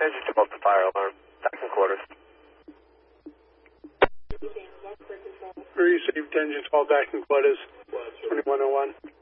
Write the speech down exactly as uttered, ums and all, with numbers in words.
Engine twelve to fire alarm. Back in quarters. Received engine twelve back in quarters. twenty-one oh one.